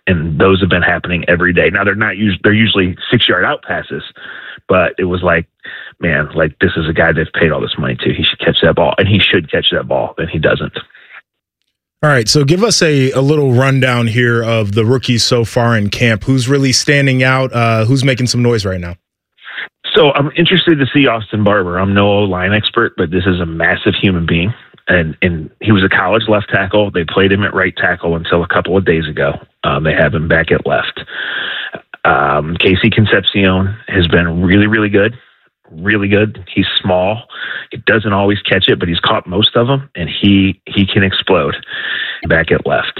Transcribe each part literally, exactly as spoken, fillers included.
And those have been happening every day. Now they're not usually, they're usually six yard out passes, but it was like, man, like this is a guy they've paid all this money to. He should catch that ball, and he should catch that ball, and he doesn't. All right, so give us a, a little rundown here of the rookies so far in camp. Who's really standing out? Uh, who's making some noise right now? So I'm interested to see Austin Barber. I'm no line expert, but this is a massive human being. And, and he was a college left tackle. They played him at right tackle until a couple of days ago. Um, they have him back at left. Um, Casey Concepcion has been really, really good. Really good. He's small. He doesn't always catch it, but he's caught most of them, and he, he can explode back at left.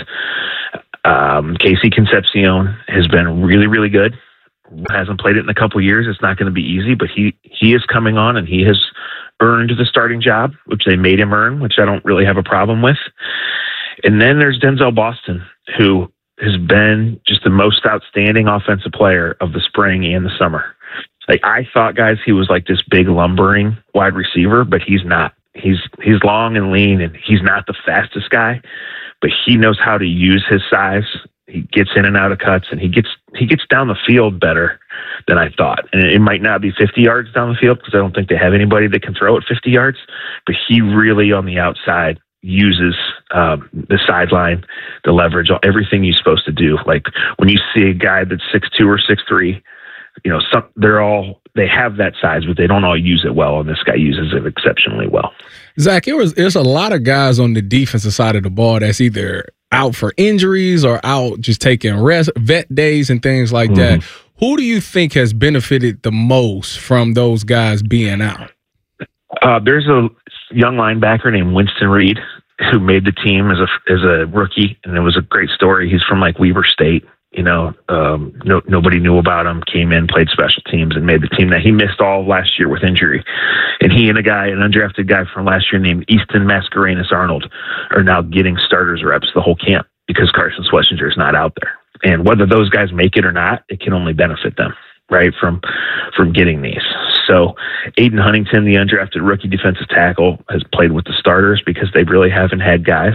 Um, Casey Concepcion has been really, really good. Hasn't played it in a couple of years. It's not going to be easy, but he, he is coming on, and he has earned the starting job, which they made him earn, which I don't really have a problem with. And then there's Denzel Boston, who has been just the most outstanding offensive player of the spring and the summer. Like I thought, guys, he was like this big lumbering wide receiver, but he's not. He's he's long and lean, and he's not the fastest guy, but he knows how to use his size. He gets in and out of cuts, and he gets he gets down the field better than I thought. And it might not be fifty yards down the field because I don't think they have anybody that can throw it fifty yards, but he really on the outside uses um, the sideline, the leverage, everything he's supposed to do. Like when you see a guy that's six two or six three, you know, some, they're all, they have that size, but they don't all use it well, and this guy uses it exceptionally well. Zach, it was, there's a lot of guys on the defensive side of the ball that's either out for injuries or out just taking rest, vet days and things like mm-hmm. that. Who do you think has benefited the most from those guys being out? Uh, there's a young linebacker named Winston Reed who made the team as a as a rookie, and it was a great story. He's from like Weber State. You know, um, no, nobody knew about him, came in, played special teams, and made the team. That he missed all of last year with injury. And he and a guy, an undrafted guy from last year named Easton Mascarenas Arnold, are now getting starters reps the whole camp because Carson Schlesinger is not out there. And whether those guys make it or not, it can only benefit them, right, from from getting these. So Aiden Huntington, the undrafted rookie defensive tackle, has played with the starters because they really haven't had guys.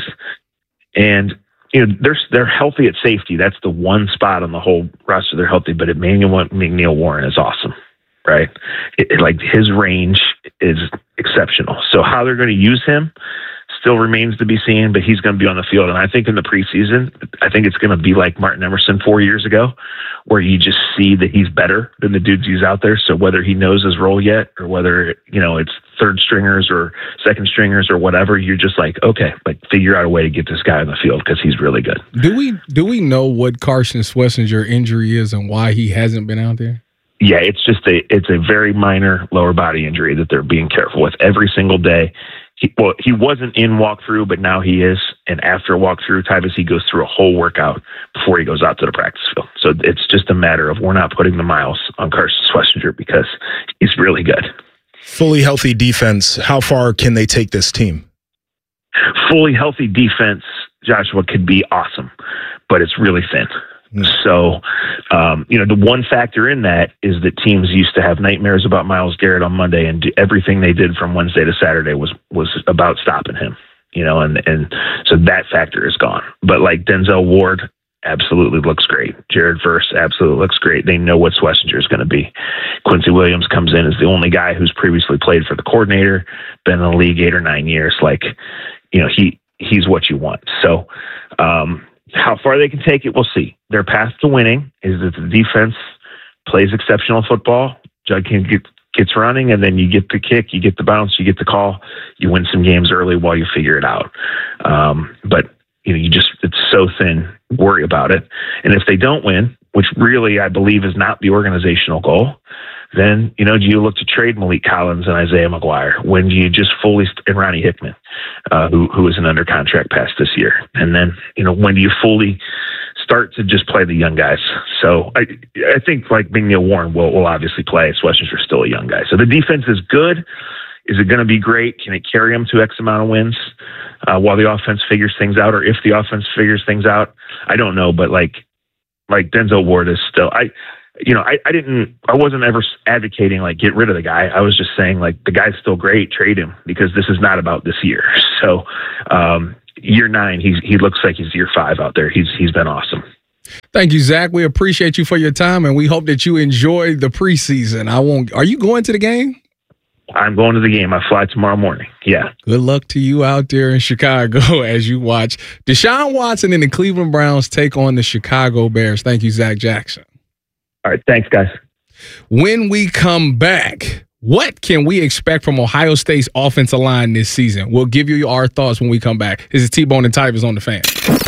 And you know, they're they're healthy at safety. That's the one spot on the whole roster they're healthy. But Emmanuel McNeil Warren is awesome, right? It, it, like his range is exceptional. So how they're going to use him still remains to be seen. But he's going to be on the field, and I think in the preseason, I think it's going to be like Martin Emerson four years ago, where you just see that he's better than the dudes he's out there. So whether he knows his role yet, or whether you know it's third stringers or second stringers or whatever, you're just like, okay, like figure out a way to get this guy on the field because he's really good. Do we do we know what Carson Schlesinger injury is and why he hasn't been out there? Yeah, it's just a it's a very minor lower body injury that they're being careful with every single day. He, well, he wasn't in walkthrough, but now he is. And after walkthrough, Tyvis, he goes through a whole workout before he goes out to the practice field. So it's just a matter of we're not putting the miles on Carson Schlesinger because he's really good. Fully healthy defense, how far can they take this team? Fully healthy defense, Joshua, could be awesome, but it's really thin. Mm. So, um, you know, the one factor in that is that teams used to have nightmares about Myles Garrett on Monday, and everything they did from Wednesday to Saturday was was about stopping him. You know, and and so that factor is gone. But like Denzel Ward absolutely looks great. Jared Verse absolutely looks great. They know what Schlesinger is going to be. Quincy Williams comes in as the only guy who's previously played for the coordinator, been in the league eight or nine years. Like, you know, he he's what you want. So um, how far they can take it, we'll see. Their path to winning is that the defense plays exceptional football. Judkins gets, gets running, and then you get the kick, you get the bounce, you get the call, you win some games early while you figure it out. Um, but you know, you just, it's so thin, worry about it. And if they don't win, which really I believe is not the organizational goal, then, you know, do you look to trade Malik Collins and Isaiah McGuire? When do you just fully, and Ronnie Hickman, uh, who, who is an under contract past this year? And then, you know, when do you fully start to just play the young guys? So I I think like McNeil Warren will, will obviously play. Schlesinger's still a young guy. So the defense is good. Is it going to be great? Can it carry them to X amount of wins uh, while the offense figures things out, or if the offense figures things out? I don't know, but like like Denzel Ward is still. I you know I, I didn't I wasn't ever advocating like get rid of the guy. I was just saying like the guy's still great, trade him, because this is not about this year. So um, year nine, he's he looks like he's year five out there. He's he's been awesome. Thank you, Zach. We appreciate you for your time, and we hope that you enjoy the preseason. I won't. Are you going to the game? I'm going to the game. I fly tomorrow morning. Yeah. Good luck to you out there in Chicago as you watch Deshaun Watson and the Cleveland Browns take on the Chicago Bears. Thank you, Zach Jackson. All right. Thanks, guys. When we come back, what can we expect from Ohio State's offensive line this season? We'll give you our thoughts when we come back. This is T-Bone and Tybus on the Fan.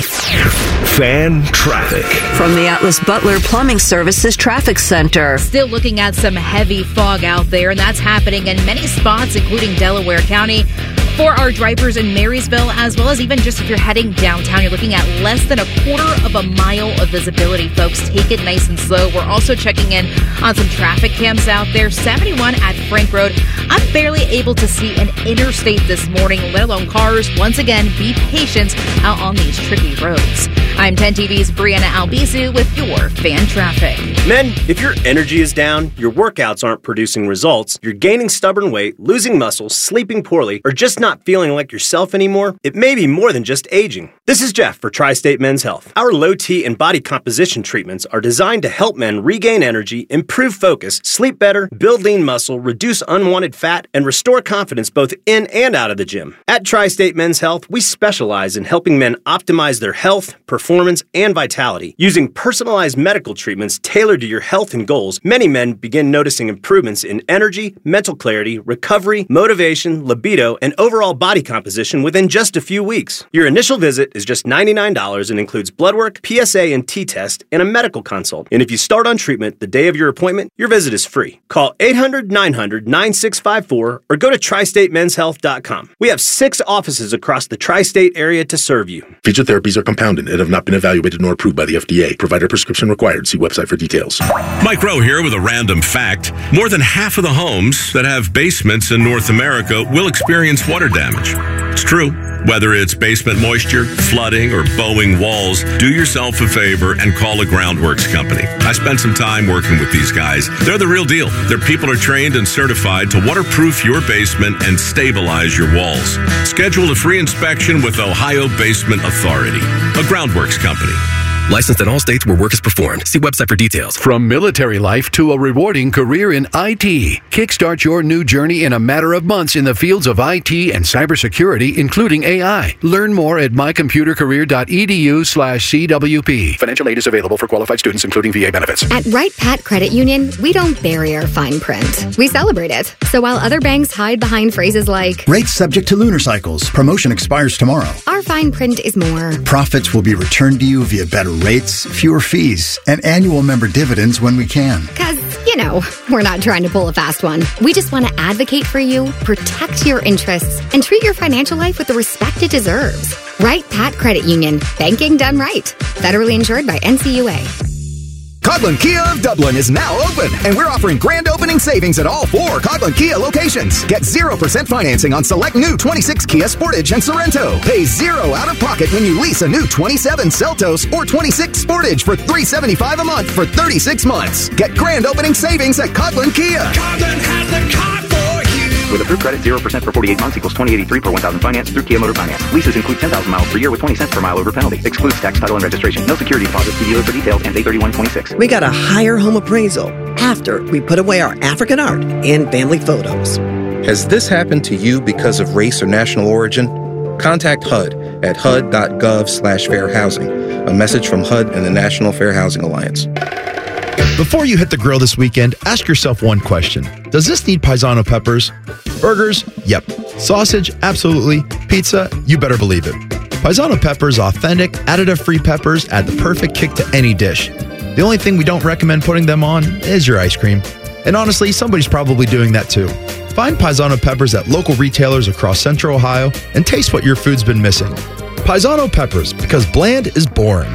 Fan traffic. From the Atlas Butler Plumbing Services Traffic Center. Still looking at some heavy fog out there, and that's happening in many spots, including Delaware County. For our drivers in Marysville, as well as even just if you're heading downtown, you're looking at less than a quarter of a mile of visibility, folks. Take it nice and slow. We're also checking in on some traffic cams out there. seventy-one at Frank Road. I'm barely able to see an interstate this morning, let alone cars. Once again, be patient out on these tricky roads. I'm ten T V's Brianna Albizu with your Fan Traffic. Men, if your energy is down, your workouts aren't producing results, you're gaining stubborn weight, losing muscle, sleeping poorly, or just not feeling like yourself anymore, it may be more than just aging. This is Jeff for Tri-State Men's Health. Our low T and body composition treatments are designed to help men regain energy, improve focus, sleep better, build lean muscle, reduce unwanted fat, and restore confidence both in and out of the gym. At Tri-State Men's Health, we specialize in helping men optimize their health, performance, and vitality. Using personalized medical treatments tailored to your health and goals, many men begin noticing improvements in energy, mental clarity, recovery, motivation, libido, and overall body composition within just a few weeks. Your initial visit is just ninety-nine dollars and includes blood work, P S A and T test, and a medical consult. And if you start on treatment the day of your appointment, your visit is free. Call eight hundred, nine hundred, nine six five four or go to tri state men's health dot com. We have six offices across the tri-state area to serve you. Featured therapies are compounded and have not been evaluated nor approved by the F D A. Provider prescription required. See website for details. Mike Rowe here with a random fact. More than half of the homes that have basements in North America will experience water damage. It's true. Whether it's basement moisture, flooding, or bowing walls, do yourself a favor and call a Groundworks company. I spent some time working with these guys. They're the real deal. Their people are trained and certified to waterproof your basement and stabilize your walls. Schedule a free inspection with Ohio Basement Authority, a Groundworks company. Licensed in all states where work is performed. See website for details. From military life to a rewarding career in I T. Kickstart your new journey in a matter of months in the fields of I T and cybersecurity, including A I. Learn more at mycomputercareer.edu slash CWP. Financial aid is available for qualified students, including V A benefits. At Wright Pat Credit Union, we don't bury our fine print. We celebrate it. So while other banks hide behind phrases like, rates subject to lunar cycles, promotion expires tomorrow, our fine print is more, profits will be returned to you via better rates, fewer fees, and annual member dividends when we can. Because, you know, we're not trying to pull a fast one. We just want to advocate for you, protect your interests, and treat your financial life with the respect it deserves. Wright Pat Credit Union. Banking done right. Federally insured by N C U A. Coghlan Kia of Dublin is now open, and we're offering grand opening savings at all four Coghlan Kia locations. Get zero percent financing on select new twenty-six Kia Sportage and Sorento. Pay zero out of pocket when you lease a new twenty-seven Seltos or twenty-six Sportage for three hundred seventy-five dollars a month for thirty-six months. Get grand opening savings at Coghlan Kia. Coghlan has the car for you. With approved credit, zero percent for forty-eight months equals twenty eighty-three per one thousand finance through Kia Motor Finance. Leases include ten thousand miles per year with twenty cents per mile over penalty. Excludes tax, title, and registration. No security deposit. See dealer for details. Ends eight thirty-one twenty-six. We got a higher home appraisal after we put away our African art and family photos. Has this happened to you because of race or national origin? Contact H U D at H U D dot gov slash fair housing. A message from H U D and the National Fair Housing Alliance. Before you hit the grill this weekend, ask yourself one question. Does this need Paisano peppers? Burgers? Yep. Sausage? Absolutely. Pizza? You better believe it. Paisano peppers, authentic, additive-free peppers, add the perfect kick to any dish. The only thing we don't recommend putting them on is your ice cream. And honestly, somebody's probably doing that too. Find Paisano peppers at local retailers across Central Ohio and taste what your food's been missing. Paisano peppers, because bland is boring.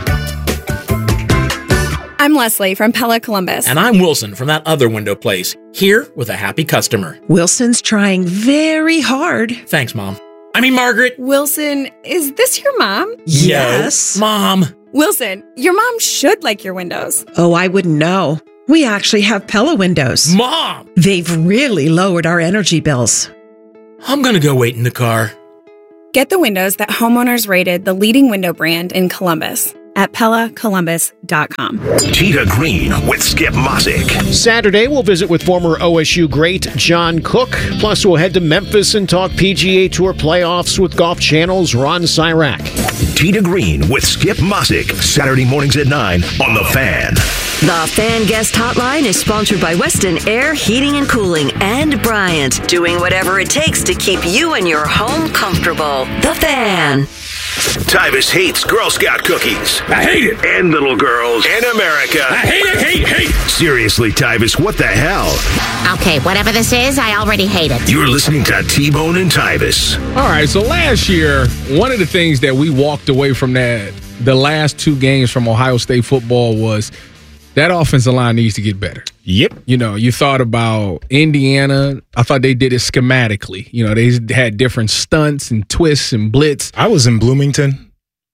I'm Leslie from Pella Columbus. And I'm Wilson from that other window place, here with a happy customer. Wilson's trying very hard. Thanks, Mom. I mean, Margaret. Wilson, is this your mom? Yes. No, Mom. Wilson, your mom should like your windows. Oh, I wouldn't know. We actually have Pella windows. Mom! They've really lowered our energy bills. I'm going to go wait in the car. Get the windows that homeowners rated the leading window brand in Columbus at pella columbus dot com. Tee to Green with Skip Mossick. Saturday, we'll visit with former O S U great John Cook. Plus, we'll head to Memphis and talk P G A Tour playoffs with Golf Channel's Ron Syrak. Tee to Green with Skip Mossick. Saturday mornings at nine on The Fan. The Fan Guest Hotline is sponsored by Weston Air Heating and Cooling and Bryant, doing whatever it takes to keep you and your home comfortable. The Fan. Tyvis hates Girl Scout cookies. I hate it. And little girls. And America. I hate it, hate, hate. Seriously, Tyvis, what the hell? Okay, whatever this is, I already hate it. You're listening to T-Bone and Tyvis. All right, so last year, one of the things that we walked away from that, the last two games from Ohio State football was that offensive line needs to get better. Yep. You know, you thought about Indiana. I thought they did it schematically. You know, they had different stunts and twists and blitz. I was in Bloomington.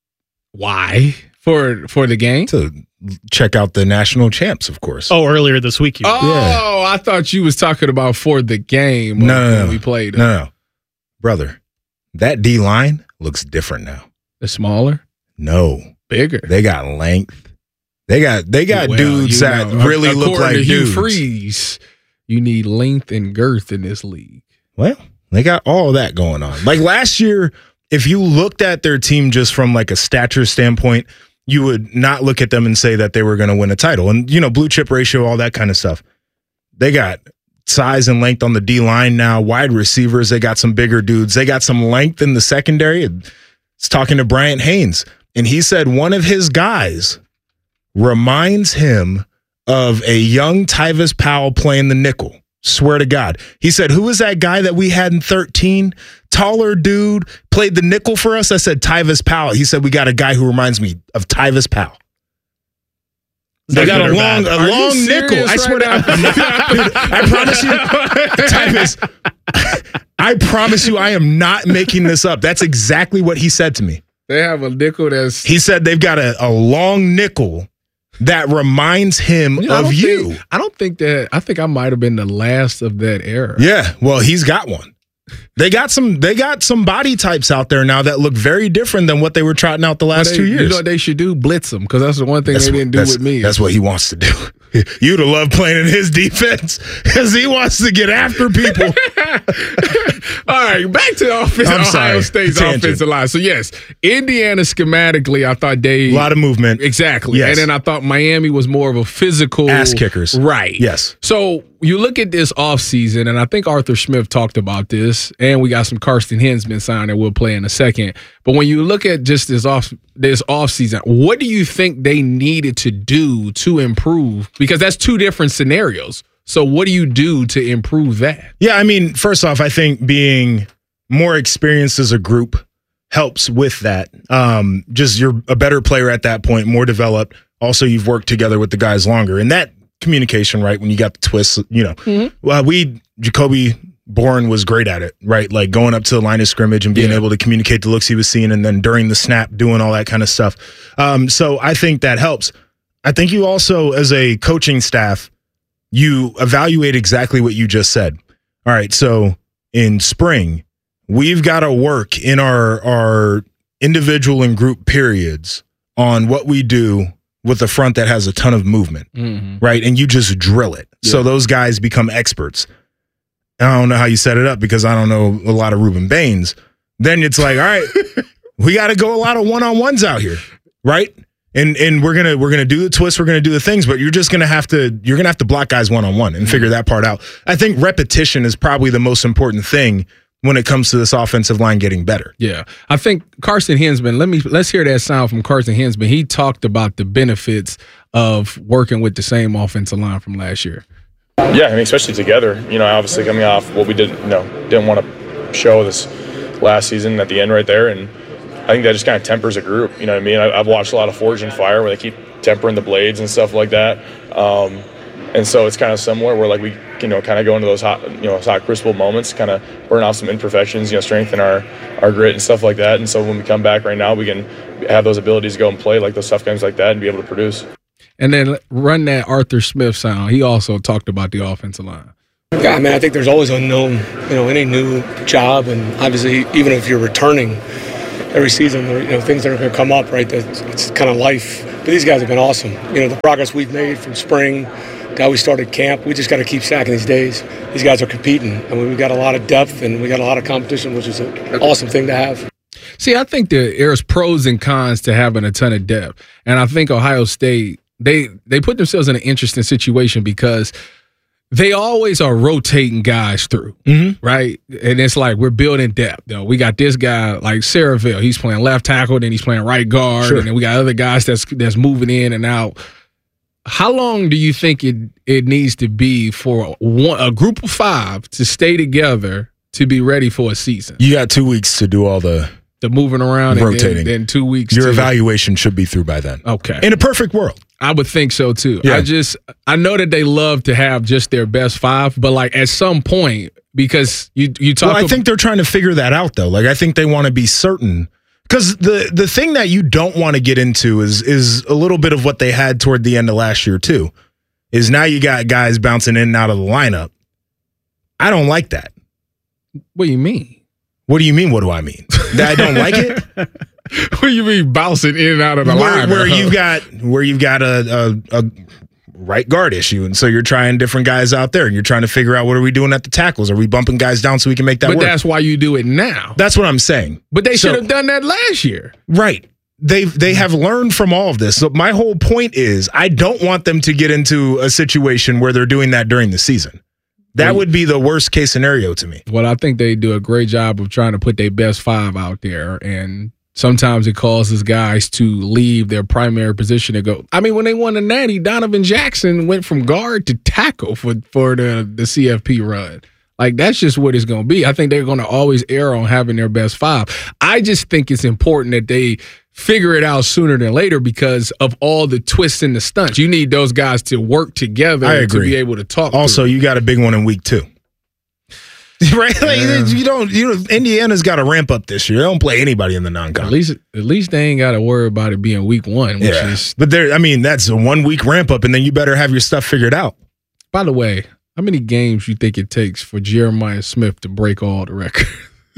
Why? For for the game? To check out the national champs, of course. Oh, earlier this week. You oh, yeah. I thought you was talking about for the game no, no, when no. we played it. No, no. Brother, that D-line looks different now. The smaller? No. Bigger. They got length. They got they got well, dudes you that know, really look like to Hugh dudes. Freeze, you need length and girth in this league. Well, they got all that going on. Like last year, if you looked at their team just from like a stature standpoint, you would not look at them and say that they were going to win a title. And, you know, blue chip ratio, all that kind of stuff. They got size and length on the D-line now, wide receivers. They got some bigger dudes. They got some length in the secondary. It's talking to Bryant Haynes, and he said one of his guys reminds him of a young Tyvis Powell playing the nickel. Swear to God. He said, who was that guy that we had in thirteen? Taller dude, played the nickel for us. I said, Tyvis Powell. He said, we got a guy who reminds me of Tyvis Powell. They got a long, a long nickel. I swear to God. I promise you, Tyvis, I promise you, I am not making this up. That's exactly what he said to me. They have a nickel that's... He said they've got a, a long nickel that reminds him you know, of I you. Think, I don't think that, I think I might have been the last of that era. Yeah, well, he's got one. They got some they got some body types out there now that look very different than what they were trotting out the last they, two years. You know what they should do? Blitz them, because that's the one thing that's they what, didn't do with me. That's what he wants to do. You'd have loved playing in his defense because he wants to get after people. All right, back to the offense, I'm Ohio sorry. State's Tangent. offensive line. So, yes, Indiana schematically, I thought they... A lot of movement. Exactly. Yes. And then I thought Miami was more of a physical... Ass kickers. Right. Yes. So, you look at this offseason, and I think Arthur Smith talked about this, and we got some Karsten Hensman signed that we'll play in a second. But when you look at just this off this offseason, what do you think they needed to do to improve? Because that's two different scenarios. So what do you do to improve that? Yeah, I mean, first off, I think being more experienced as a group helps with that. Um, just you're a better player at that point, more developed. Also, you've worked together with the guys longer. And that communication, right, when you got the twists, you know. Mm-hmm. Well, we, Jacoby Bourne was great at it, right? Like going up to the line of scrimmage and being yeah. able to communicate the looks he was seeing, and then during the snap doing all that kind of stuff. Um, so I think that helps. I think you also, as a coaching staff, you evaluate exactly what you just said. All right, so in spring, we've got to work in our our individual and group periods on what we do with a front that has a ton of movement, mm-hmm. right? And you just drill it. Yeah. So those guys become experts. I don't know how you set it up because I don't know a lot of Ruben Baines. Then it's like, all right, we got to go a lot of one-on-ones out here, right? And and we're gonna we're gonna do the twists, we're gonna do the things, but you're just gonna have to you're gonna have to block guys one-on-one and mm-hmm. figure that part out. I think repetition is probably the most important thing when it comes to this offensive line getting better. Yeah. I think Karsten Hensman, let me let's hear that sound from Karsten Hensman. He talked about the benefits of working with the same offensive line from last year. Yeah, I mean, especially together, you know, obviously coming off what we did, you know, didn't want to show this last season at the end right there. And I think that just kind of tempers a group. You know what I mean? I, I've watched a lot of Forged in Fire where they keep tempering the blades and stuff like that. Um, and so it's kind of similar where, like, we, you know, kind of go into those hot, you know, hot crucible moments, kind of burn off some imperfections, you know, strengthen our, our grit and stuff like that. And so when we come back right now, we can have those abilities to go and play like those tough games like that and be able to produce. And then run that Arthur Smith sound. He also talked about the offensive line. Yeah, I mean, I think there's always unknown, you know, any new job. And obviously, even if you're returning, every season, you know, things that are going to come up, right? That's it's kind of life. But these guys have been awesome. You know, the progress we've made from spring to how we started camp, we just got to keep stacking these days. These guys are competing. I mean, we've got a lot of depth and we got a lot of competition, which is an awesome thing to have. See, I think there's pros and cons to having a ton of depth. And I think Ohio State, they they put themselves in an interesting situation because they always are rotating guys through, mm-hmm. right? And it's like we're building depth. You know, we got this guy like Saraville. He's playing left tackle, then he's playing right guard, sure. and then we got other guys that's that's moving in and out. How long do you think it it needs to be for one, a group of five to stay together to be ready for a season? You got two weeks to do all the the moving around, rotating. And then, then two weeks. Your to, evaluation should be through by then. Okay, in a perfect world, I would think so too. Yeah. I just I know that they love to have just their best five, but like at some point, because you you talk. Well, I about, think they're trying to figure that out though. Like I think they want to be certain. Because the, the thing that you don't want to get into is is a little bit of what they had toward the end of last year, too, is now you got guys bouncing in and out of the lineup. I don't like that. What do you mean? What do you mean, what do I mean? That I don't like it? What do you mean bouncing in and out of the where, lineup? Where you've got, where you've got a, a, a right guard issue, and so you're trying different guys out there, and you're trying to figure out what are we doing at the tackles? Are we bumping guys down so we can make that but work? But that's why you do it now. That's what I'm saying. But they so, should have done that last year. Right. They they have learned from all of this. So my whole point is I don't want them to get into a situation where they're doing that during the season. That well, would be the worst case scenario to me. Well, I think they do a great job of trying to put their best five out there, and sometimes it causes guys to leave their primary position and go. I mean, when they won the Natty, Donovan Jackson went from guard to tackle for, for the, the C F P run. Like, that's just what it's going to be. I think they're going to always err on having their best five. I just think it's important that they figure it out sooner than later because of all the twists and the stunts. You need those guys to work together I agree. to be able to talk. Also, through. You got a big one in week two. Right, like, yeah. you don't. You know, Indiana's got to ramp up this year. They don't play anybody in the non-con. At least, at least they ain't got to worry about it being week one. Which yeah, is, but there. I mean, that's a one week ramp up, and then you better have your stuff figured out. By the way, how many games you think it takes for Jeremiah Smith to break all the records?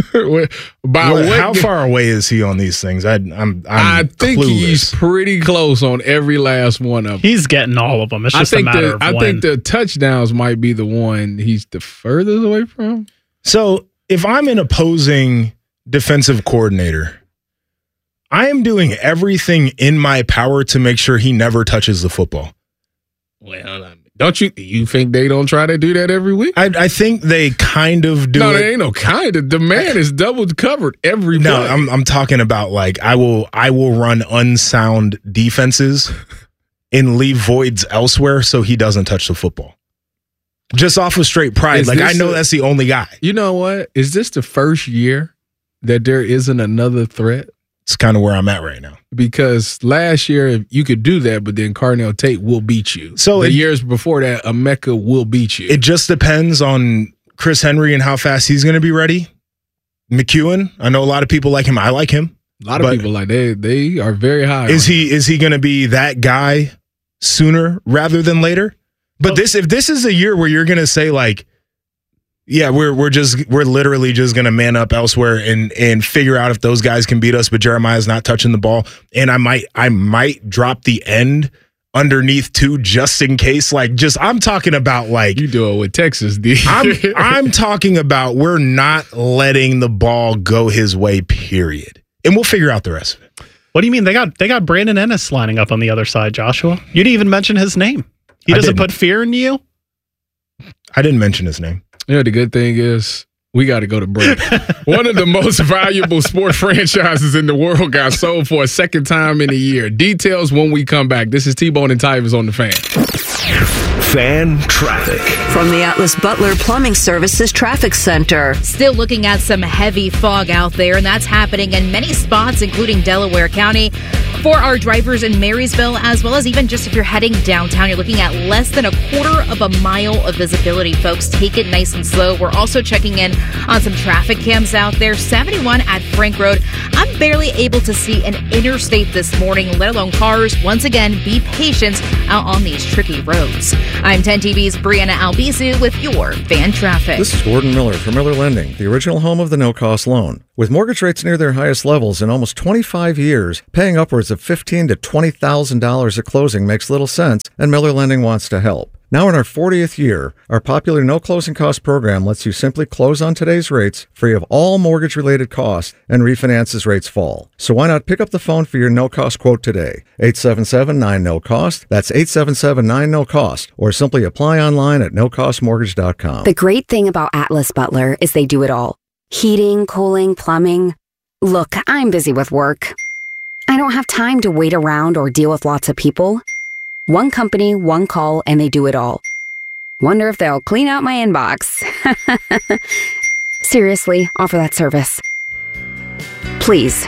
By well, how game? far away is he on these things? I, I'm. I'm I think clueless. he's pretty close on every last one of them. He's getting all of them. It's just I think a matter the, of I when. think the touchdowns might be the one he's the furthest away from. So if I'm an opposing defensive coordinator, I am doing everything in my power to make sure he never touches the football. Well, don't you you think they don't try to do that every week? I, I think they kind of do. No, it. there ain't no kind of. The man is double covered every. No, play. I'm I'm talking about like I will I will run unsound defenses and leave voids elsewhere so he doesn't touch the football. Just off of straight pride. Is like I know a, that's the only guy. You know what? Is this the first year that there isn't another threat? It's kind of where I'm at right now. Because last year you could do that, but then Carnell Tate will beat you. So the it, years before that, Emeka will beat you. It just depends on Chris Henry and how fast he's going to be ready. McEwen, I know a lot of people like him. I like him. A lot of people like they they are very high. Is he is he going to be that guy sooner rather than later? But this if this is a year where you're going to say like, yeah, we're we're just we're literally just gonna man up elsewhere and and figure out if those guys can beat us, but Jeremiah's not touching the ball. And I might I might drop the end underneath too, just in case. Like just I'm talking about like you do it with Texas, D. I'm I'm talking about we're not letting the ball go his way, period. And we'll figure out the rest of it. What do you mean? They got they got Brandon Ennis lining up on the other side, Joshua. You didn't even mention his name. He doesn't put fear in you? I didn't mention his name. You know, the good thing is we got to go to break. One of the most valuable sports franchises in the world got sold for a second time in a year. Details when we come back. This is T-Bone and Tyvus on the Fan. Fan traffic. From the Atlas Butler Plumbing Services Traffic Center. Still looking at some heavy fog out there, and that's happening in many spots, including Delaware County. For our drivers in Marysville, as well as even just if you're heading downtown, you're looking at less than a quarter of a mile of visibility, folks. Take it nice and slow. We're also checking in on some traffic cams out there. seventy-one at Frank Road. I'm barely able to see an interstate this morning, let alone cars. Once again, be patient out on these tricky roads. I'm ten T V's Brianna Albizu with your Fan Traffic. This is Gordon Miller from Miller Lending, the original home of the no-cost loan. With mortgage rates near their highest levels in almost twenty-five years, paying upwards of fifteen thousand to twenty thousand dollars at closing makes little sense, and Miller Lending wants to help. Now in our fortieth year, our popular no closing cost program lets you simply close on today's rates, free of all mortgage-related costs, and refinance as rates fall. So why not pick up the phone for your no-cost quote today? eight seven seven, nine, N O, COST. That's eight seven seven, nine, N O, COST. Or simply apply online at no cost mortgage dot com. The great thing about Atlas Butler is they do it all. Heating, cooling, plumbing. Look, I'm busy with work. I don't have time to wait around or deal with lots of people. One company, one call, and they do it all. Wonder if they'll clean out my inbox. Seriously, offer that service. Please.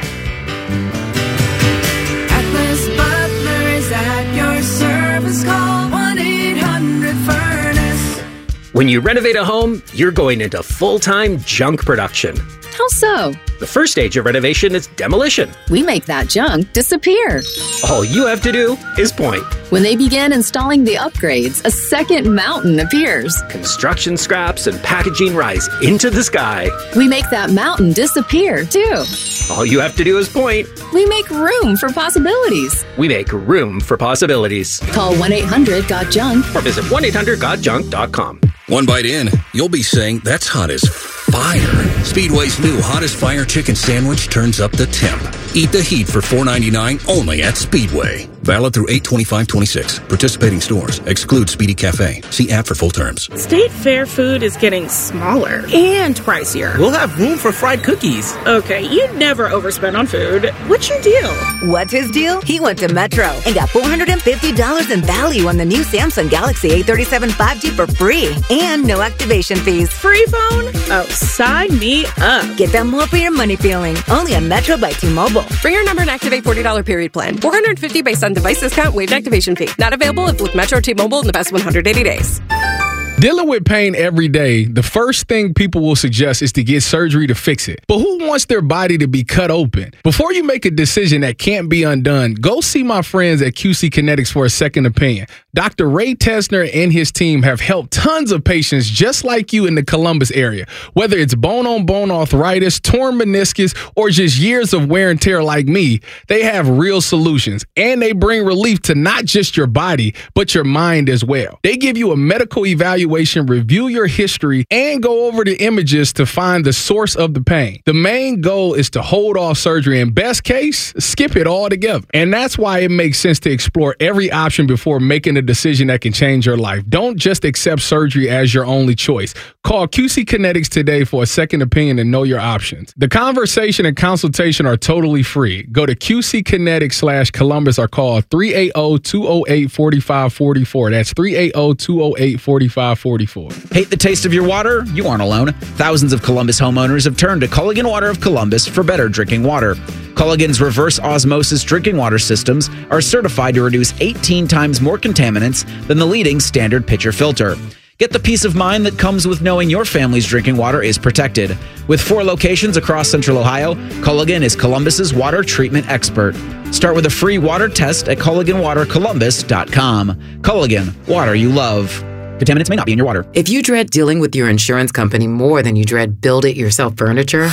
Atlas Butler is at your service. Call one eight hundred furnace. When you renovate a home, you're going into full-time junk production. How so? The first stage of renovation is demolition. We make that junk disappear. All you have to do is point. When they begin installing the upgrades, a second mountain appears. Construction scraps and packaging rise into the sky. We make that mountain disappear, too. All you have to do is point. We make room for possibilities. We make room for possibilities. Call one eight hundred got junk or visit one eight hundred got junk dot com. One bite in, you'll be saying, that's hot as fire. Speedway's new Hottest Fire Chicken Sandwich turns up the temp. Eat the heat for four ninety-nine only at Speedway. Valid through eight twenty-five twenty-six. Participating stores. Exclude Speedy Cafe. See app for full terms. State Fair food is getting smaller and pricier. We'll have room for fried cookies. Okay, you'd never overspend on food. What's your deal? What's his deal? He went to Metro and got four hundred fifty dollars in value on the new Samsung Galaxy A thirty-seven five G for free and no activation fees. Free phone? Oh, sign me up. Get that more for your money feeling. Only on Metro by T-Mobile. Bring your number and activate forty dollars period plan. four hundred fifty dollars based on device discount, waived activation fee. Not available if with Metro T-Mobile in the past one hundred eighty days. Dealing with pain every day, the first thing people will suggest is to get surgery to fix it. But who wants their body to be cut open? Before you make a decision that can't be undone, go see my friends at Q C Kinetics for a second opinion. Doctor Ray Tesner and his team have helped tons of patients just like you in the Columbus area. Whether it's bone-on-bone arthritis, torn meniscus, or just years of wear and tear like me, they have real solutions. And they bring relief to not just your body, but your mind as well. They give you a medical evaluation, review your history, and go over the images to find the source of the pain. The main goal is to hold off surgery, and best case, skip it altogether. And that's why it makes sense to explore every option before making a decision that can change your life. Don't just accept surgery as your only choice. Call Q C Kinetics today for a second opinion and know your options. The conversation and consultation are totally free. Go to Q C Kinetics slash Columbus or call three eight zero, two zero eight, four five four four. That's three eight zero, two zero eight, four five four four. Hate the taste of your water? You aren't alone. Thousands of Columbus homeowners have turned to Culligan Water of Columbus for better drinking water. Culligan's reverse osmosis drinking water systems are certified to reduce eighteen times more contaminants than the leading standard pitcher filter. Get the peace of mind that comes with knowing your family's drinking water is protected. With four locations across Central Ohio, Culligan is Columbus's water treatment expert. Start with a free water test at Culligan Water Columbus dot com. Culligan, water you love. Contaminants may not be in your water. If you dread dealing with your insurance company more than you dread build-it-yourself furniture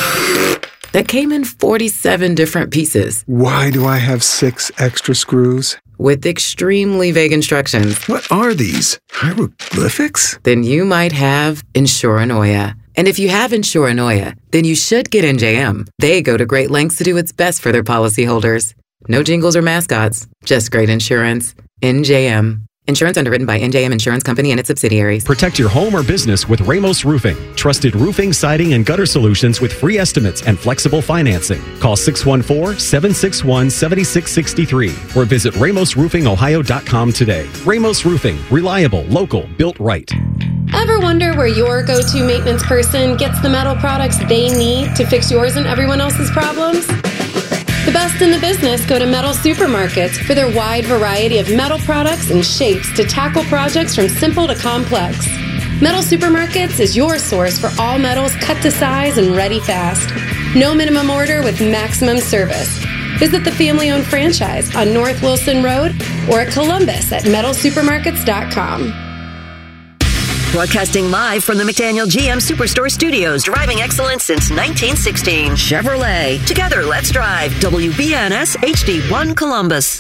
that came in forty-seven different pieces. Why do I have six extra screws? With extremely vague instructions. What are these? Hieroglyphics? Then you might have Insuranoia. And if you have Insuranoia, then you should get N J M. They go to great lengths to do what's best for their policyholders. No jingles or mascots, just great insurance. N J M. Insurance underwritten by N J M Insurance Company and its subsidiaries. Protect your home or business with Ramos Roofing. Trusted roofing, siding, and gutter solutions with free estimates and flexible financing. Call six one four, seven six one, seven six six three or visit ramos roofing ohio dot com today. Ramos Roofing. Reliable, local, built right. Ever wonder where your go-to maintenance person gets the metal products they need to fix yours and everyone else's problems? The best in the business go to Metal Supermarkets for their wide variety of metal products and shapes to tackle projects from simple to complex. Metal Supermarkets is your source for all metals cut to size and ready fast. No minimum order with maximum service. Visit the family-owned franchise on North Wilson Road or at Columbus at metal supermarkets dot com. Broadcasting live from the McDaniel G M Superstore Studios, driving excellence since nineteen sixteen. Chevrolet. Together, let's drive. W B N S H D one Columbus.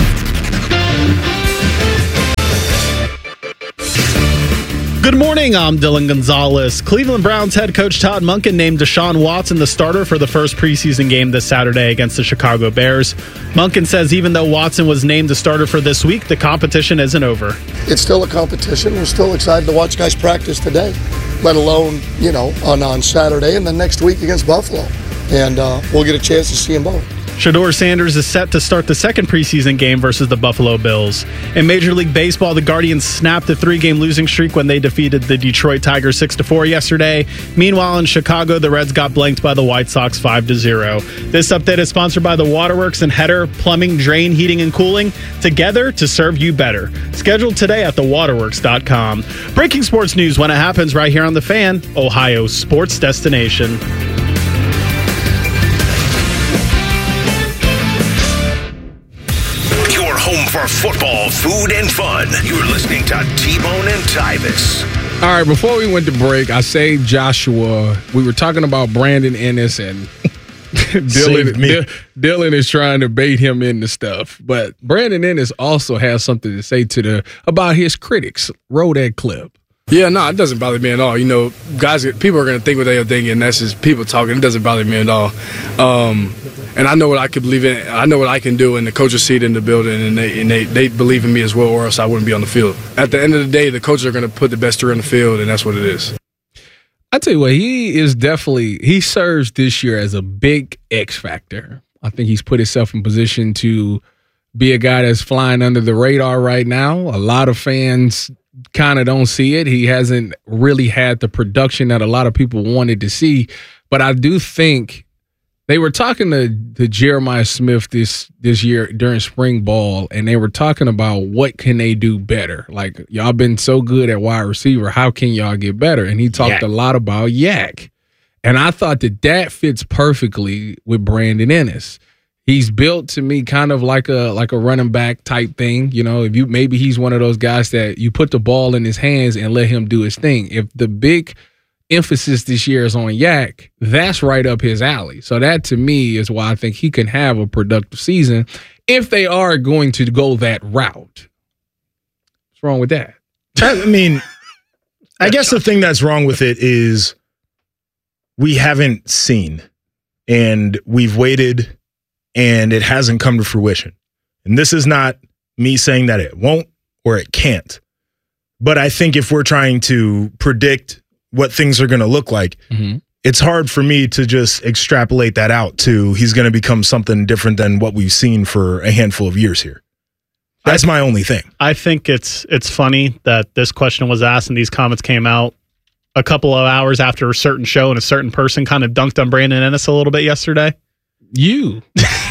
Good morning, I'm Dylan Gonzalez. Cleveland Browns head coach Todd Monken named Deshaun Watson the starter for the first preseason game this Saturday against the Chicago Bears. Monken says even though Watson was named the starter for this week, the competition isn't over. It's still a competition. We're still excited to watch guys practice today, let alone, you know, on, on Saturday and then next week against Buffalo. And uh, we'll get a chance to see them both. Shedeur Sanders is set to start the second preseason game versus the Buffalo Bills. In Major League Baseball, the Guardians snapped a three-game losing streak when they defeated the Detroit Tigers six to four yesterday. Meanwhile, in Chicago, the Reds got blanked by the White Sox five to zero. This update is sponsored by the Waterworks and Header Plumbing, Drain, Heating, and Cooling, together to serve you better. Scheduled today at the waterworks dot com. Breaking sports news when it happens right here on The Fan, Ohio's sports destination. Home for football, food, and fun. You're listening to T-Bone and Tyvis. All right, before we went to break, I saved Joshua. We were talking about Brandon Ennis, and Dylan, D- Dylan is trying to bait him into stuff. But Brandon Ennis also has something to say to the about his critics. Roll that clip. Yeah, no, it doesn't bother me at all. You know, guys, people are going to think what they're thinking, and that's just people talking. It doesn't bother me at all. Um, and I know what I can believe in. I know what I can do, and the coaches see it in the building, and they and they, they believe in me as well, or else I wouldn't be on the field. At the end of the day, the coaches are going to put the best three on the field, and that's what it is. I tell you what, he is definitely – he serves this year as a big X factor. I think he's put himself in position to be a guy that's flying under the radar right now. A lot of fans – kind of don't see it. He hasn't really had the production that a lot of people wanted to see. But I do think they were talking to, to Jeremiah Smith this this year during spring ball, and they were talking about what can they do better. Like, y'all been so good at wide receiver. How can y'all get better? And he talked Yak. a lot about Yak. And I thought that that fits perfectly with Brandon Ennis. He's built to me kind of like a like a running back type thing. You know, if you maybe he's one of those guys that you put the ball in his hands and let him do his thing. If the big emphasis this year is on Yak, that's right up his alley. So that to me is why I think he can have a productive season if they are going to go that route. What's wrong with that? I mean, I guess the thing that's wrong with it is we haven't seen, and we've waited, and it hasn't come to fruition. And this is not me saying that it won't or it can't. But I think if we're trying to predict what things are going to look like, mm-hmm. it's hard for me to just extrapolate that out to he's going to become something different than what we've seen for a handful of years here. That's my only thing. I think it's it's funny that this question was asked and these comments came out a couple of hours after a certain show and a certain person kind of dunked on Brandon Ennis a little bit yesterday. You.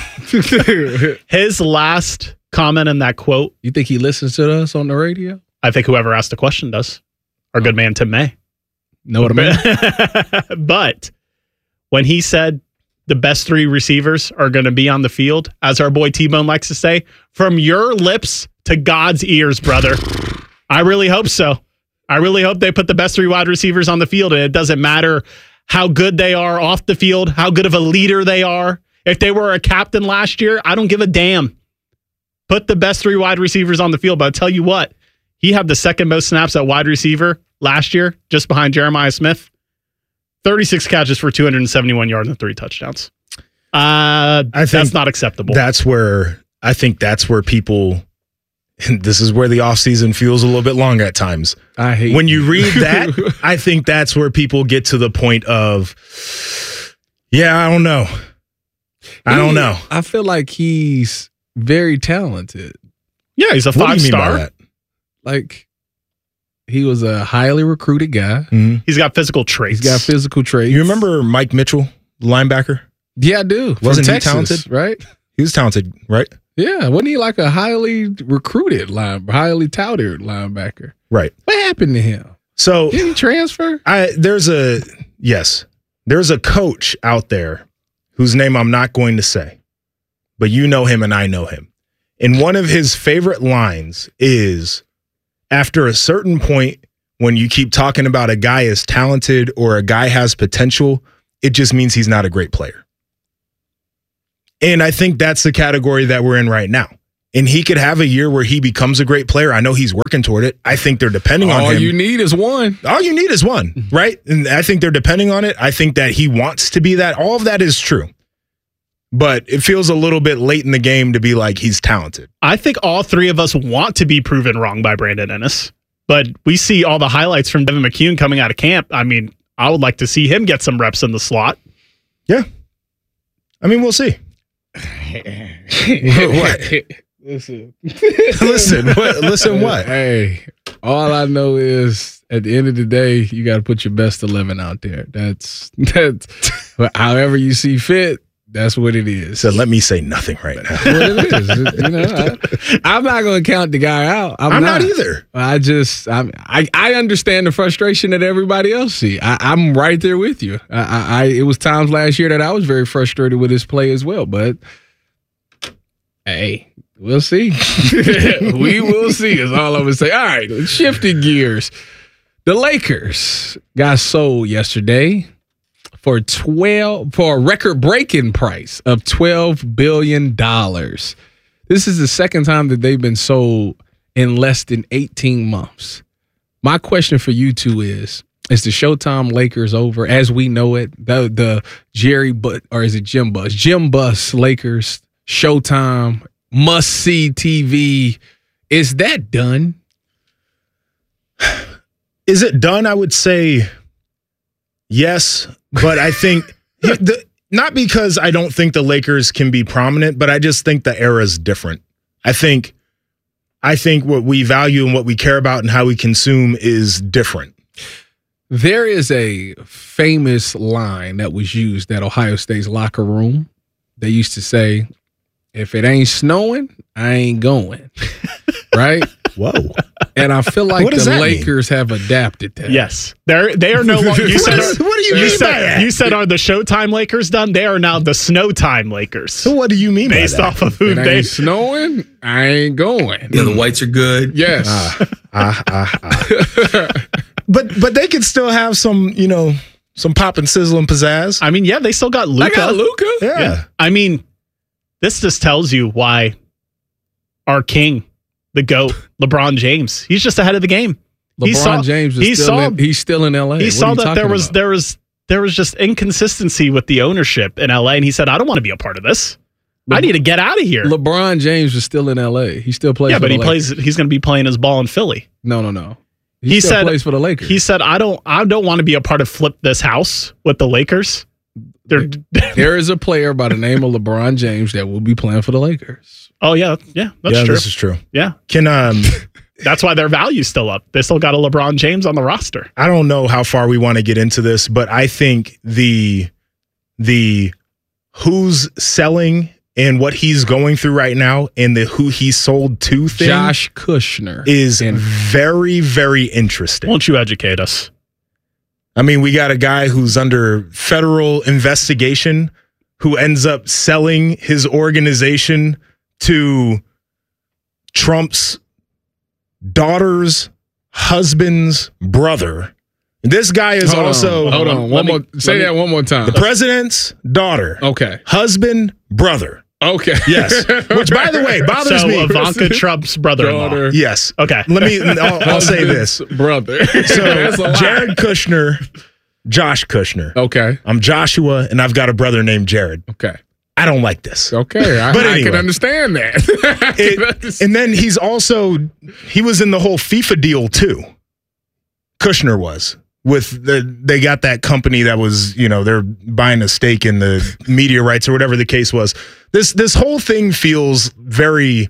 His last comment in that quote. You think he listens to us on the radio? I think whoever asked the question does. Our oh. good man, Tim May. Know what I mean? But when he said the best three receivers are going to be on the field, as our boy T-Bone likes to say, from your lips to God's ears, brother. I really hope so. I really hope they put the best three wide receivers on the field, and it doesn't matter how good they are off the field, how good of a leader they are. If they were a captain last year, I don't give a damn. Put the best three wide receivers on the field. But I'll tell you what, he had the second most snaps at wide receiver last year, just behind Jeremiah Smith. thirty-six catches for two hundred seventy-one yards and three touchdowns. Uh, I think that's not acceptable. That's where, I think that's where people, and this is where the offseason feels a little bit long at times. I hate When you read that, I think that's where people get to the point of, yeah, I don't know. I don't know. I feel like he's very talented. Yeah, he's a What do you mean by five-star. that? Like, he was a highly recruited guy. Mm-hmm. He's got physical traits. He's got physical traits. You remember Mike Mitchell, linebacker? Yeah, I do. From Wasn't he Texas, talented? right? He was talented, right? Yeah, wasn't he like a highly recruited line, highly touted linebacker? Right. What happened to him? So Did he transfer? I there's a yes, there's a coach out there whose name I'm not going to say, but you know him and I know him. And one of his favorite lines is, after a certain point, when you keep talking about a guy is talented or a guy has potential, it just means he's not a great player. And I think that's the category that we're in right now. And he could have a year where he becomes a great player. I know he's working toward it. I think they're depending on him. All you need is one. All you need is one, right? And I think they're depending on it. I think that he wants to be that. All of that is true. But it feels a little bit late in the game to be like he's talented. I think all three of us want to be proven wrong by Brandon Ennis. But we see all the highlights from Devin McCune coming out of camp. I mean, I would like to see him get some reps in the slot. Yeah. I mean, we'll see. What? Listen. listen, what, listen what? Hey, all I know is at the end of the day, you got to put your best eleven out there. That's that's however you see fit. That's what it is. So let me say nothing right now. That's what it is. You know, I, I'm not going to count the guy out. I'm, I'm not. not either. I just I'm, I I understand the frustration that everybody else see. I, I'm right there with you. I, I, I it was times last year that I was very frustrated with his play as well. But hey. We'll see. We will see is all I'm going to say. All right, shifting gears. The Lakers got sold yesterday for twelve for a record-breaking price of twelve billion dollars. This is the second time that they've been sold in less than eighteen months. My question for you two is, is the Showtime Lakers over as we know it? The the Jerry but or is it Jim Buss? Jim Buss Lakers, Showtime, must-see T V. Is that done? Is it done? I would say yes, but I think the, not because I don't think the Lakers can be prominent, but I just think the era is different. I think I think what we value and what we care about and how we consume is different. There is a famous line that was used at Ohio State's locker room. They used to say, if it ain't snowing, I ain't going. Right? Whoa. And I feel like the Lakers mean? have adapted that. Yes. They're they are no longer you said what, is, what do you, you mean said, by that? You said are the Showtime Lakers done? They are now the Snowtime Lakers. So what do you mean Based by that? off of who it they ain't snowing, I ain't going. Yeah, the whites are good. Yes. Ah, ah, ah, ah. But but they could still have some, you know, some pop and sizzle and pizzazz. I mean, yeah, they still got I Luka. got Luka. Yeah. Yeah. I mean, this just tells you why our king, the GOAT, LeBron James, he's just ahead of the game. LeBron he saw, James is he still saw, in, he's still in L A. He What saw are you that there was about? there was there was just inconsistency with the ownership in L A, and he said, I don't want to be a part of this. Le- I need to get out of here. LeBron James is still in L A. He still plays yeah, for but the he Lakers. plays he's gonna be playing his ball in Philly. No, no, no. He, He still said plays for the Lakers. He said, I don't I don't want to be a part of flip this house with the Lakers. They're, there is a player by the name of LeBron James that will be playing for the Lakers. Oh yeah, yeah, that's yeah, true. this is true. Yeah. Can um That's why their value's still up. They still got a LeBron James on the roster. I don't know how far we want to get into this, but I think the the who's selling and what he's going through right now and the who he sold to thing Josh Kushner is and very, very interesting. Won't you educate us? I mean, we got a guy who's under federal investigation who ends up selling his organization to Trump's daughter's husband's brother. This guy is hold also on, hold on. One me, more. Say me, that one more time. The president's daughter. Okay. Husband, brother. Okay. Yes. Which, by the way, bothers so me. Ivanka Trump's brother-in-law. Daughter. Yes. Okay. Let me. I'll, I'll say this, brother. So Jared Kushner, Josh Kushner. Okay. I'm Joshua, and I've got a brother named Jared. Okay. I don't like this. Okay, I, but I anyway, can understand that. it, can understand. And then he's also he was in the whole FIFA deal too. Kushner was with the they got that company that was, you know, they're buying a stake in the media rights or whatever the case was. This this whole thing feels very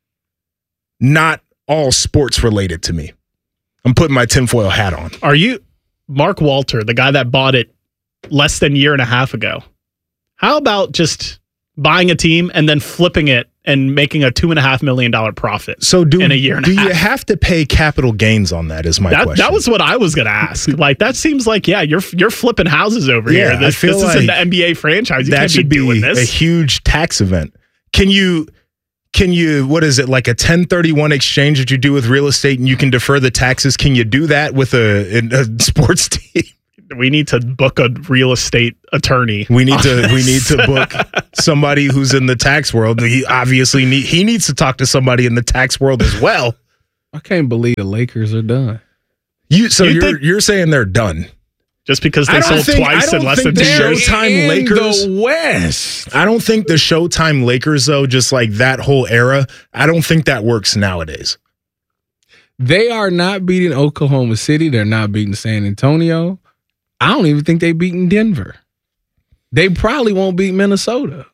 not all sports related to me. I'm putting my tinfoil hat on. Are you Mark Walter, the guy that bought it less than a year and a half ago? How about just buying a team and then flipping it and making a two and a half million dollar profit? So do in a year and do a half? you have to pay capital gains on that? Is my that, question. That was what I was going to ask. Like that seems like yeah, you're you're flipping houses over Yeah, here. This, I feel this like isn't the N B A franchise. You that can't should be be doing this. a huge tax event. Can you can you, what is it, like a ten thirty-one exchange that you do with real estate and you can defer the taxes? Can you do that with a, a sports team? We need to book a real estate attorney. We need to we need to book somebody who's in the tax world. He obviously need, he needs to talk to somebody in the tax world as well. I can't believe the Lakers are done. You so You you're think- you're saying they're done. Just because I they don't sold think- I twice don't in less think than two the years. Showtime In Lakers- the West. I don't think the Showtime Lakers though, just like that whole era, I don't think that works nowadays. They are not beating Oklahoma City. They're not beating San Antonio. I don't even think they beating Denver. They probably won't beat Minnesota.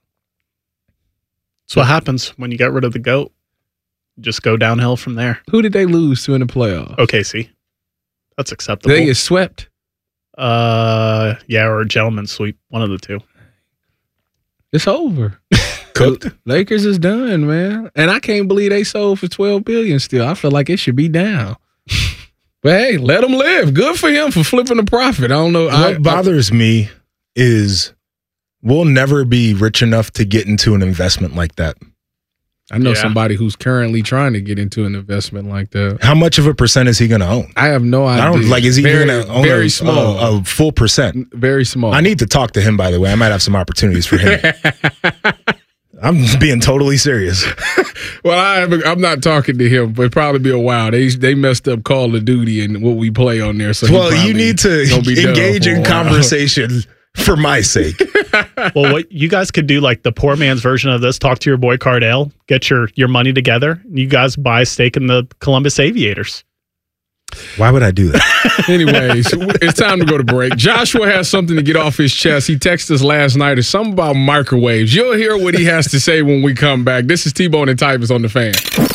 That's what happens when you get rid of the GOAT. Just go downhill from there. Who did they lose to in the playoffs? O K C. That's acceptable. They get swept. Uh, yeah, or a gentleman's sweep. One of the two. It's over. Cooked. Lakers is done, man. And I can't believe they sold for twelve billion dollars still. I feel like it should be down. But hey, let him live. Good for him for flipping the profit. I don't know. What I, bothers me is we'll never be rich enough to get into an investment like that. I know Yeah. somebody who's currently trying to get into an investment like that. How much of a percent is he going to own? I have no idea. I don't like. Is he very, going to own very a, small, a, a full percent? very small. I need to talk to him. By the way, I might have some opportunities for him. I'm being totally serious. Well, I haven't, I'm not talking to him, but it'll probably be a while. They they messed up Call of Duty and what we play on there. So he Well, you probably need to gonna be done engage for a in while. conversation for my sake. Well, what you guys could do, like the poor man's version of this, talk to your boy Cardale, get your, your money together. You guys buy a stake in the Columbus Aviators. Why would I do that? Anyways, it's time to go to break. Joshua has something to get off his chest. He texted us last night. It's something about microwaves. You'll hear what he has to say when we come back. This is T-Bone and Tyvus on the Fan.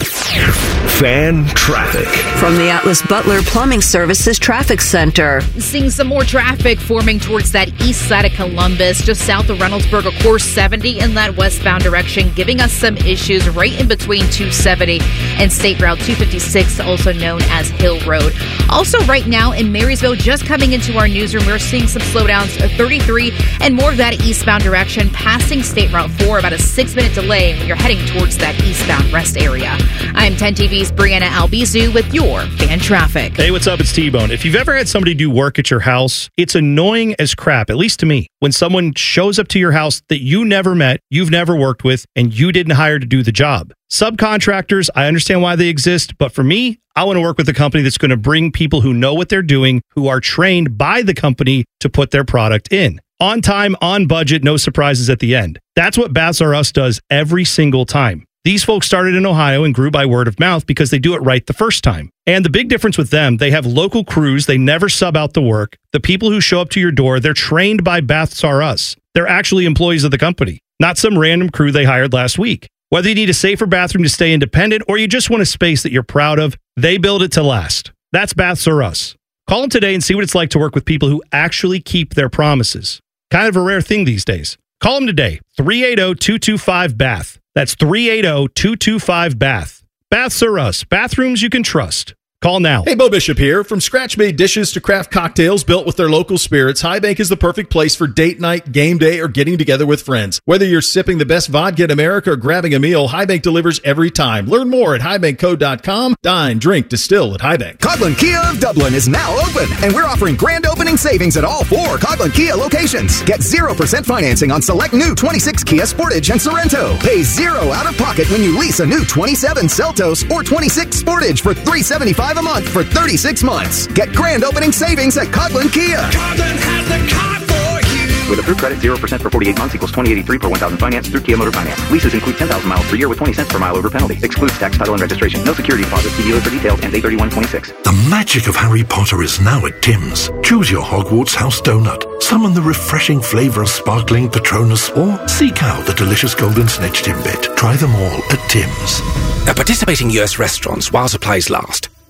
Fan traffic. From the Atlas Butler Plumbing Services Traffic Center. Seeing some more traffic forming towards that east side of Columbus, just south of Reynoldsburg, of course, seventy in that westbound direction, giving us some issues right in between two seventy and State Route two fifty-six, also known as Hill Road. Also, right now in Marysville, just coming into our newsroom, we're seeing some slowdowns at thirty-three and more of that eastbound direction, passing State Route four, about a six-minute delay when you're heading towards that eastbound rest area. I'm ten T V's Brianna Albizu with your fan traffic. Hey, what's up? It's T-Bone. If you've ever had somebody do work at your house, it's annoying as crap, at least to me, when someone shows up to your house that you never met, you've never worked with, and you didn't hire to do the job. Subcontractors, I understand why they exist, but for me, I want to work with a company that's going to bring people who know what they're doing, who are trained by the company to put their product in. On time, on budget, no surprises at the end. That's what Baths R Us does every single time. These folks started in Ohio and grew by word of mouth because they do it right the first time. And the big difference with them, they have local crews. They never sub out the work. The people who show up to your door, they're trained by Baths R Us. They're actually employees of the company, not some random crew they hired last week. Whether you need a safer bathroom to stay independent or you just want a space that you're proud of, they build it to last. That's Baths R Us. Call them today and see what it's like to work with people who actually keep their promises. Kind of a rare thing these days. Call them today, three eight zero, two two five, B A T H. That's three eight zero, two two five, B A T H. Baths R Us, bathrooms you can trust. Call now. Hey, Bo Bishop here. From scratch-made dishes to craft cocktails built with their local spirits, High Bank is the perfect place for date night, game day, or getting together with friends. Whether you're sipping the best vodka in America or grabbing a meal, High Bank delivers every time. Learn more at high bank co dot com. Dine, drink, distill at High Bank. Coghlan Kia of Dublin is now open, and we're offering grand opening savings at all four Coghlan Kia locations. Get zero percent financing on select new twenty-six Kia Sportage and Sorrento. Pay zero out of pocket when you lease a new twenty-seven Seltos or twenty-six Sportage for three hundred seventy-five dollars a month for thirty-six months. Get grand opening savings at Coghlan Kia. Coghlan has the car for you. With approved credit, zero percent for forty-eight months equals twenty eighty-three per one thousand finance through Kia Motor Finance. Leases include ten thousand miles per year with twenty cents per mile over penalty. Excludes tax, title, and registration. No security deposit. See dealer for details. Ends eight thirty-one twenty-six. The magic of Harry Potter is now at Tim's. Choose your Hogwarts house donut. Summon the refreshing flavour of sparkling Patronus or seek out the delicious golden snitch Timbit. Try them all at Tim's. At participating U S restaurants while supplies last.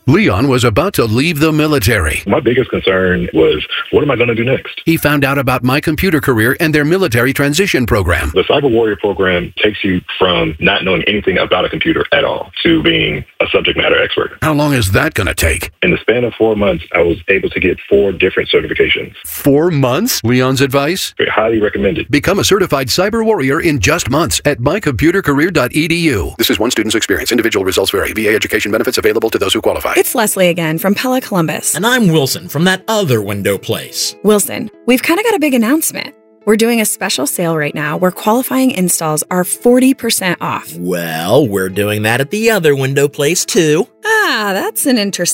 Leon was about to leave the military. My biggest concern was, what am I going to do next? He found out about My Computer Career and their military transition program. The Cyber Warrior program takes you from not knowing anything about a computer at all to being a subject matter expert. How long is that going to take? In the span of four months, I was able to get four different certifications. Four months? Leon's advice? Highly recommended. Become a certified cyber warrior in just months at my computer career dot e d u. This is one student's experience. Individual results vary. V A education benefits available to those who qualify. It's Leslie again from Pella Columbus. And I'm Wilson from that other window place. Wilson, we've kind of got a big announcement. We're doing a special sale right now where qualifying installs are forty percent off. Well, we're doing that at the other window place too. Ah, that's an interesting